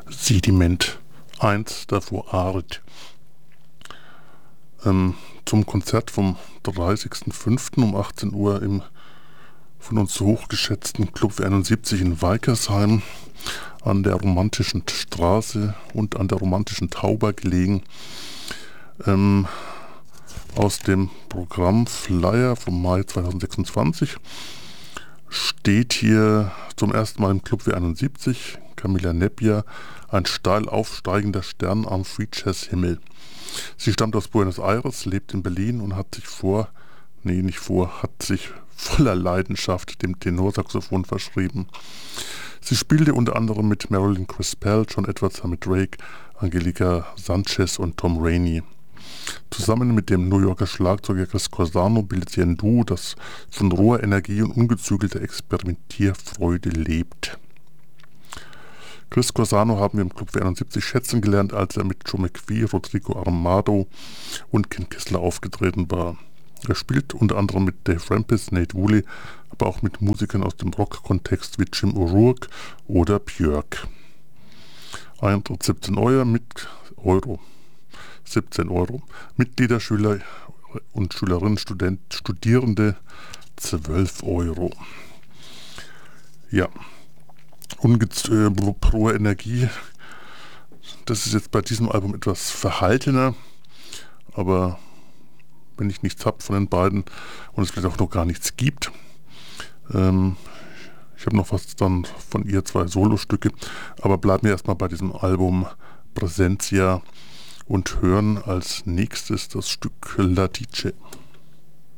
Sediment 1, davor Art. Zum Konzert vom 30.05. um 18 Uhr im von uns so hochgeschätzten Club 71 in Weikersheim an der Romantischen Straße und an der Romantischen Tauber gelegen. Aus dem Programm Flyer vom Mai 2026 steht hier zum ersten Mal im Club W71 Camilla Nebbia, ein steil aufsteigender Stern am Free-Jazz-Himmel. Sie stammt aus Buenos Aires, lebt in Berlin und hat sich voller Leidenschaft dem Tenorsaxophon verschrieben. Sie spielte unter anderem mit Marilyn Crispell, John Edwards, mit Drake, Angelica Sanchez und Tom Rainey. Zusammen mit dem New Yorker Schlagzeuger Chris Corsano bildet sie ein Duo, das von roher Energie und ungezügelter Experimentierfreude lebt. Chris Corsano haben wir im Club 71 schätzen gelernt, als er mit Joe McVie, Rodrigo Armado und Ken Kessler aufgetreten war. Er spielt unter anderem mit Dave Rampis, Nate Woolley, aber auch mit Musikern aus dem Rock-Kontext wie Jim O'Rourke oder Björk. Eintritt 17 Euro. 17 Euro. Mitglieder, Schüler und Schülerinnen, Studierende 12 Euro. Ja, pro Energie. Das ist jetzt bei diesem Album etwas verhaltener, aber wenn ich nichts habe von den beiden und es vielleicht auch noch gar nichts gibt. Ich habe noch was dann von ihr 2 Solostücke, aber bleiben wir erstmal bei diesem Album Presencia und hören als nächstes das Stück La Dice.